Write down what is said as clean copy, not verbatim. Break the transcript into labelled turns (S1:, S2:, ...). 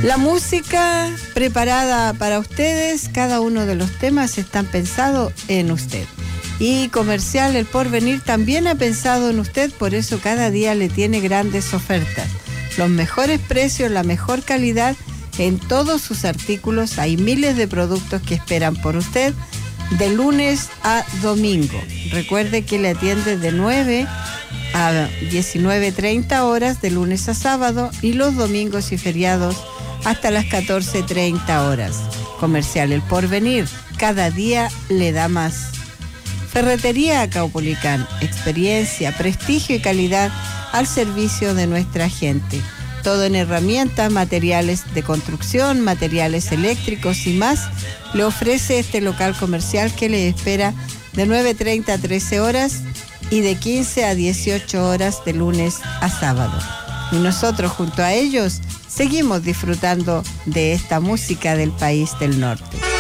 S1: La música preparada para ustedes, cada uno de los temas están pensados en usted. Y Comercial El Porvenir también ha pensado en usted, por eso cada día le tiene grandes ofertas. Los mejores precios, la mejor calidad en todos sus artículos. Hay miles de productos que esperan por usted de lunes a domingo. Recuerde que le atiende de 9 a 19:30 horas de lunes a sábado y los domingos y feriados hasta las 14:30 horas. Comercial El Porvenir, cada día le da más. Ferretería Caupolicán, experiencia, prestigio y calidad al servicio de nuestra gente. Todo en herramientas, materiales de construcción, materiales eléctricos y más, le ofrece este local comercial que le espera de 9:30 a 13 horas y de 15 a 18 horas de lunes a sábado. Y nosotros junto a ellos seguimos disfrutando de esta música del país del norte.